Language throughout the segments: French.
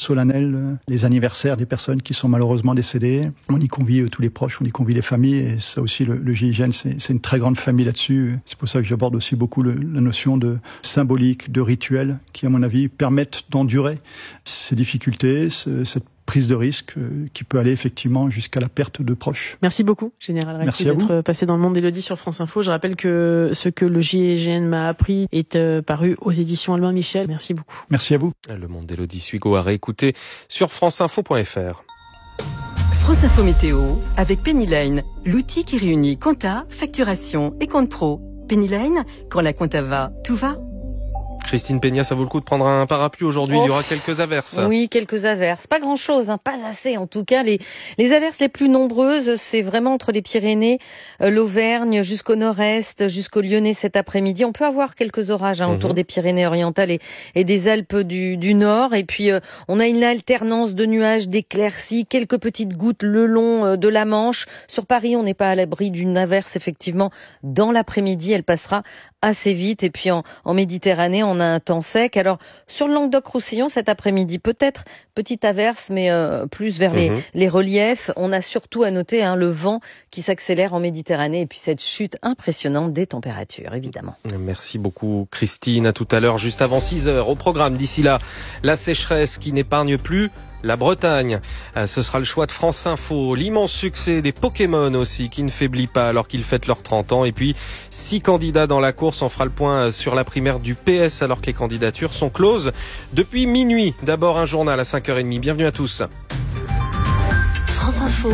solennelles, les anniversaires des personnes qui sont malheureusement décédées. On y convie tous les proches, on y convie les familles, et ça aussi, le GIGN, c'est une très grande famille là-dessus. C'est pour ça que j'aborde aussi beaucoup la notion de symbolique, de rituel, qui, à mon avis, permettent d'endurer ces difficultés, cette prise de risque qui peut aller effectivement jusqu'à la perte de proches. Merci beaucoup, Général Recti, d'être passé dans le Monde d'Élodie sur France Info. Je rappelle que ce que le GIGN m'a appris est paru aux éditions Albin Michel. Merci beaucoup. Merci à vous. Le Monde d'Élodie Suigo à réécouter sur franceinfo.fr. France Info Météo avec Pennyline, l'outil qui réunit compta, facturation et compte pro. Pennyline, quand la compta va, tout va. Christine Peña, ça vaut le coup de prendre un parapluie aujourd'hui, il y aura quelques averses. Oui, quelques averses. Pas grand-chose, pas assez en tout cas. Les averses les plus nombreuses, c'est vraiment entre les Pyrénées, l'Auvergne, jusqu'au nord-est, jusqu'au Lyonnais cet après-midi. On peut avoir quelques orages autour des Pyrénées-Orientales et des Alpes du Nord. Et puis, on a une alternance de nuages, d'éclaircies, quelques petites gouttes le long de la Manche. Sur Paris, on n'est pas à l'abri d'une averse, effectivement, dans l'après-midi. Elle passera assez vite. Et puis, en Méditerranée, on a un temps sec. Alors, sur le Languedoc-Roussillon, cet après-midi, peut-être petite averse, mais plus vers les reliefs. On a surtout à noter le vent qui s'accélère en Méditerranée et puis cette chute impressionnante des températures, évidemment. Merci beaucoup, Christine. À tout à l'heure, juste avant 6h. Au programme, d'ici là, la sécheresse qui n'épargne plus la Bretagne. Ce sera le choix de France Info. L'immense succès des Pokémon aussi, qui ne faiblit pas alors qu'ils fêtent leurs 30 ans. Et puis, 6 candidats dans la course. On fera le point sur la primaire du PS alors que les candidatures sont closes depuis minuit. D'abord, un journal à 5h30. Bienvenue à tous. France Info.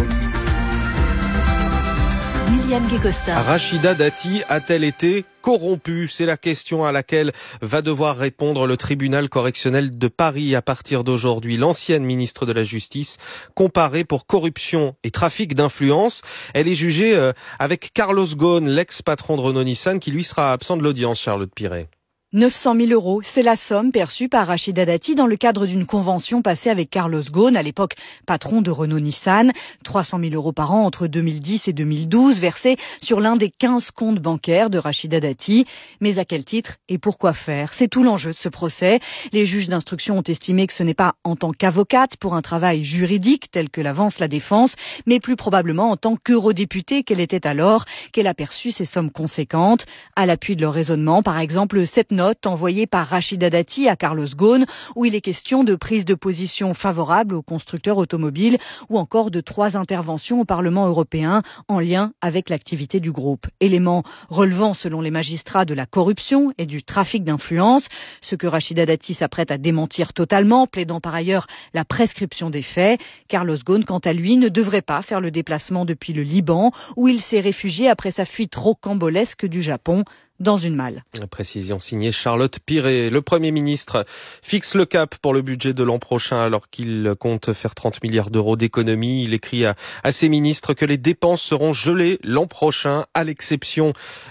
William Guécosta. Rachida Dati a-t-elle été corrompue? C'est la question à laquelle va devoir répondre le tribunal correctionnel de Paris à partir d'aujourd'hui. L'ancienne ministre de la Justice, comparée pour corruption et trafic d'influence. Elle est jugée avec Carlos Ghosn, l'ex-patron de Renault-Nissan, qui lui sera absent de l'audience, Charlotte Piret. 900 000 €, c'est la somme perçue par Rachida Dati dans le cadre d'une convention passée avec Carlos Ghosn, à l'époque patron de Renault-Nissan. 300 000 € par an entre 2010 et 2012, versés sur l'un des 15 comptes bancaires de Rachida Dati. Mais à quel titre et pourquoi faire? C'est tout l'enjeu de ce procès. Les juges d'instruction ont estimé que ce n'est pas en tant qu'avocate pour un travail juridique tel que l'avance la défense, mais plus probablement en tant qu'eurodéputée qu'elle était alors, qu'elle a perçu ces sommes conséquentes. À l'appui de leur raisonnement, par exemple, cette note envoyée par Rachida Dati à Carlos Ghosn, où il est question de prise de position favorable aux constructeurs automobiles ou encore de 3 interventions au Parlement européen en lien avec l'activité du groupe. Éléments relevant, selon les magistrats, de la corruption et du trafic d'influence, ce que Rachida Dati s'apprête à démentir totalement, plaidant par ailleurs la prescription des faits. Carlos Ghosn, quant à lui, ne devrait pas faire le déplacement depuis le Liban, où il s'est réfugié après sa fuite rocambolesque du Japon dans une malle. Précision signée Charlotte Piret. Le Premier ministre fixe le cap pour le budget de l'an prochain alors qu'il compte faire 30 milliards d'euros d'économies. Il écrit à ses ministres que les dépenses seront gelées l'an prochain, à l'exception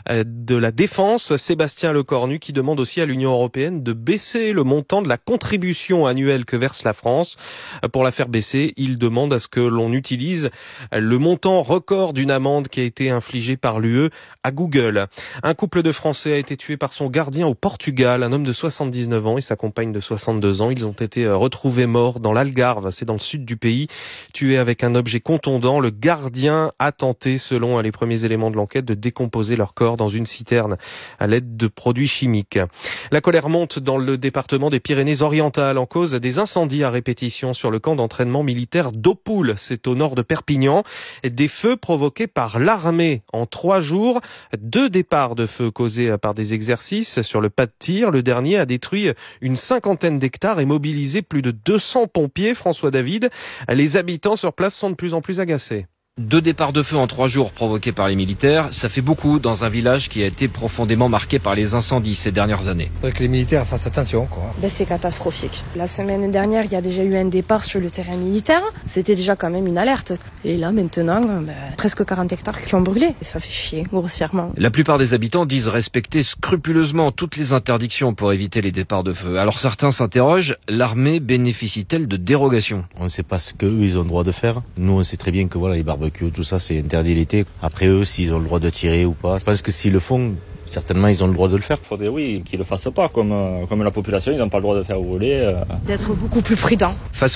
de la défense. Sébastien Lecornu qui demande aussi à l'Union européenne de baisser le montant de la contribution annuelle que verse la France. Pour la faire baisser, il demande à ce que l'on utilise le montant record d'une amende qui a été infligée par l'UE à Google. Un couple de Français a été tué par son gardien au Portugal, un homme de 79 ans et sa compagne de 62 ans. Ils ont été retrouvés morts dans l'Algarve, c'est dans le sud du pays, tués avec un objet contondant. Le gardien a tenté, selon les premiers éléments de l'enquête, de décomposer leur corps dans une citerne à l'aide de produits chimiques. La colère monte dans le département des Pyrénées-Orientales en cause des incendies à répétition sur le camp d'entraînement militaire d'Opoul, c'est au nord de Perpignan. Des feux provoqués par l'armée en 3 jours, 2 départs de feu causés par des exercices sur le pas de tir. Le dernier a détruit une 50aine d'hectares et mobilisé plus de 200 pompiers. François David, les habitants sur place sont de plus en plus agacés. 2 départs de feu en 3 jours provoqués par les militaires, ça fait beaucoup dans un village qui a été profondément marqué par les incendies ces dernières années. Il faudrait que les militaires fassent attention, quoi. C'est catastrophique. La semaine dernière, il y a déjà eu un départ sur le terrain militaire. C'était déjà quand même une alerte. Et là, maintenant, presque 40 hectares qui ont brûlé. Et ça fait chier, grossièrement. La plupart des habitants disent respecter scrupuleusement toutes les interdictions pour éviter les départs de feu. Alors certains s'interrogent, l'armée bénéficie-t-elle de dérogations? On ne sait pas ce qu'eux, ils ont le droit de faire. Nous, on sait très bien que voilà, les barbecues, tout ça, c'est interdit l'été. Après eux, s'ils ont le droit de tirer ou pas. Je pense que s'ils le font, certainement, ils ont le droit de le faire. Il faudrait, oui, qu'ils le fassent pas, comme la population, ils n'ont pas le droit de faire rouler. D'être beaucoup plus prudent.